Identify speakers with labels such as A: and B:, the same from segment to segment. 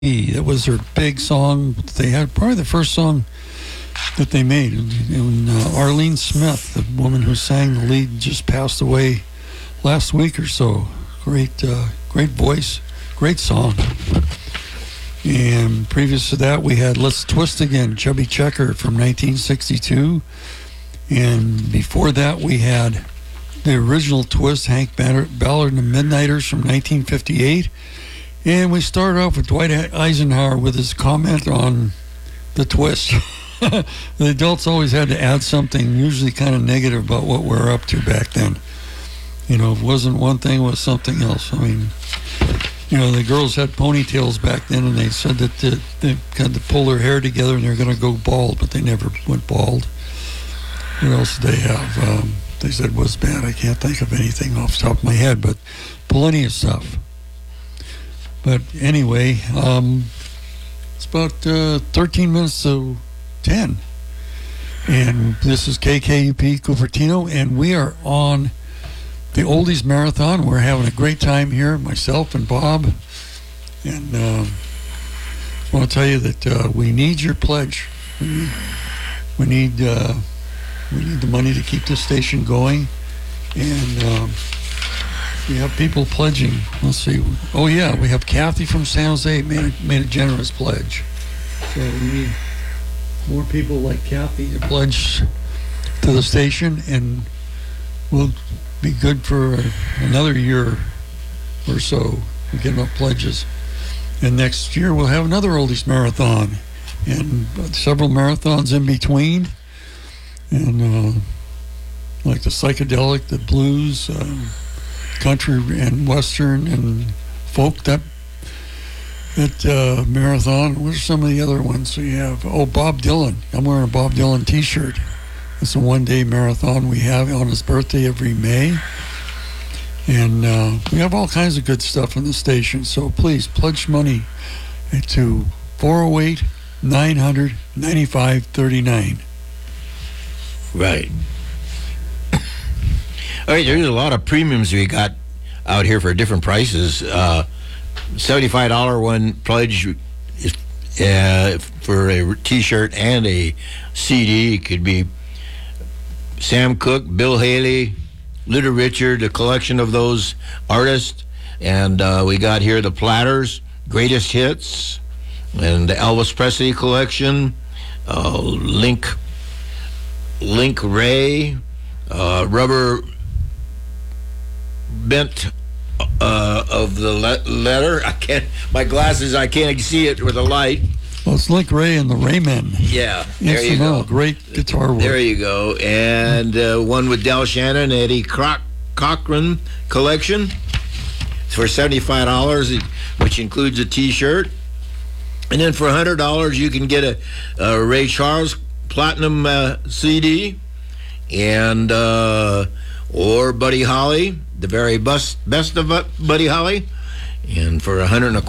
A: That was their big song. They had probably the first song that they made. And Arlene Smith, the woman who sang the lead, just passed away last week or so. Great voice, great song. And previous to that, we had Let's Twist Again, Chubby Checker from 1962. And before that, we had the original Twist, Hank Ballard and the Midnighters from 1958. And we started off with Dwight Eisenhower with his comment on the Twist. The adults always had to add something, usually kind of negative, about what we were up to back then. You know, it wasn't one thing, it was something else. I mean, you know, the girls had ponytails back then, and they said that they had to pull their hair together and they're going to go bald, but they never went bald. What else did they have? They said was bad. I can't think of anything off the top of my head, but plenty of stuff. But anyway, it's about 13 minutes to 10. And this is KKUP Cupertino, and we are on the Oldies Marathon. We're having a great time here, myself and Bob. And I want to tell you that we need your pledge. We need the money to keep this station going. And we have people pledging. Let's see. Oh, yeah, we have Kathy from San Jose made a generous pledge. So we need more people like Kathy to pledge to the station, and we'll be good for another year or so. We get enough pledges. And next year we'll have another Oldies Marathon and several marathons in between. And like the psychedelic, the blues, country and western and folk, that marathon. What are some of the other ones we have? Oh, Bob Dylan. I'm wearing a Bob Dylan t-shirt. It's a one-day marathon we have on his birthday every May. And we have all kinds of good stuff in the station. So please pledge money to 408-900-9539.
B: Right. All right, there's a lot of premiums we got out here for different prices. $75 one pledge is, for a T-shirt and a CD could be Sam Cooke, Bill Haley, Little Richard, a collection of those artists. And we got here the Platters, Greatest Hits, and the Elvis Presley collection, Link Ray, Rubber Bent of the letter. My glasses, I can't see it with a light.
A: Well, it's Link Ray and the Raymen.
B: Yeah, there you go.
A: Great guitar work.
B: There you go. And one with Del Shannon, Eddie Cochran collection for $75, which includes a T-shirt. And then for $100, you can get a Ray Charles Platinum CD, and or Buddy Holly, the very best of Buddy Holly. And for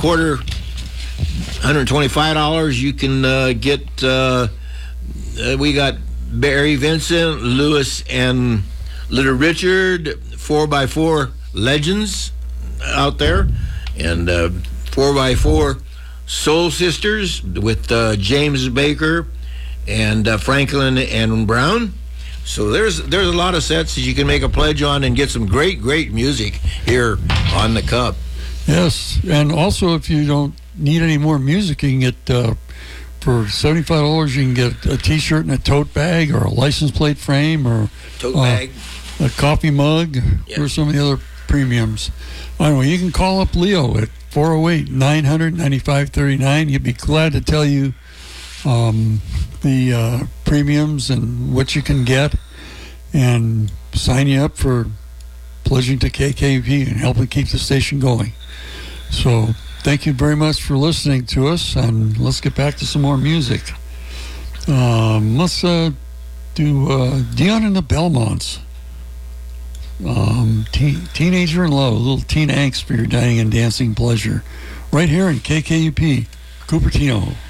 B: $125, you can get, we got Barry Vincent, Lewis and Little Richard, 4x4 Legends out there, and 4x4 Soul Sisters with James Baker and Franklin and Brown. So there's a lot of sets that you can make a pledge on and get some great music here on the Cup.
A: Yes, and also if you don't need any more music, you can get for $75 you can get a T-shirt and a tote bag, or a license plate frame, or
B: tote bag,
A: a coffee mug, or some of the other premiums. Anyway, you can call up Leo at 408-900-9539. He'd be glad to tell you the premiums and what you can get, and sign you up for pledging to KKUP and helping keep the station going. So thank you very much for listening to us, and let's get back to some more music. Let's do Dion and the Belmonts. Teenager in Love, a little teen angst for your dining and dancing pleasure, right here in KKUP Cupertino.